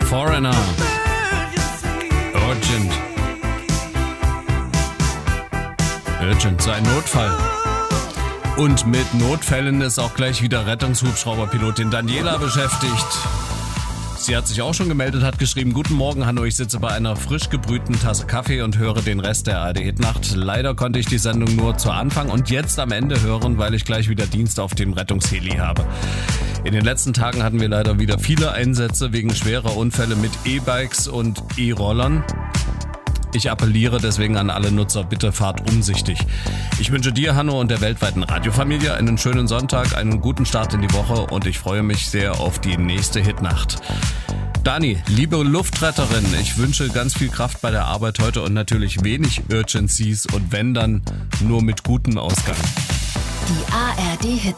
Foreigner. Urgent. Urgent, so ein Notfall. Und mit Notfällen ist auch gleich wieder Rettungshubschrauberpilotin Daniela beschäftigt. Sie hat sich auch schon gemeldet, hat geschrieben: Guten Morgen, Hanno, ich sitze bei einer frisch gebrühten Tasse Kaffee und höre den Rest der ARD-Hitnacht. Leider konnte ich die Sendung nur zu Anfang und jetzt am Ende hören, weil ich gleich wieder Dienst auf dem Rettungsheli habe. In den letzten Tagen hatten wir leider wieder viele Einsätze wegen schwerer Unfälle mit E-Bikes und E-Rollern. Ich appelliere deswegen an alle Nutzer, bitte fahrt umsichtig. Ich wünsche dir, Hanno, und der weltweiten Radiofamilie einen schönen Sonntag, einen guten Start in die Woche und ich freue mich sehr auf die nächste Hitnacht. Dani, liebe Luftretterin, ich wünsche ganz viel Kraft bei der Arbeit heute und natürlich wenig Urgencies und wenn dann nur mit gutem Ausgang. Die ARD-Hitnacht.